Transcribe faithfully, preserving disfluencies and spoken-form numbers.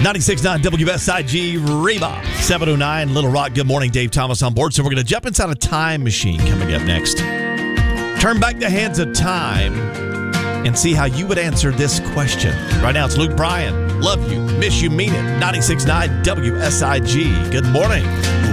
ninety-six point nine W S I G Reba, seven oh nine Little Rock. Good morning, Dave Thomas on board. So we're going to jump inside a time machine coming up next. Turn back the hands of time and see how you would answer this question. Right now, it's Luke Bryan. Love you, miss you, mean it. ninety-six point nine W S I G. Good morning.